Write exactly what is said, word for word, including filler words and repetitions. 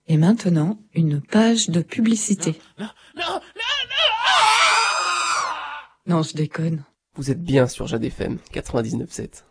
Et maintenant, une page de publicité. Non, non, non, Non, je déconne. Vous êtes bien sur Jade F M quatre-vingt-dix-neuf sept.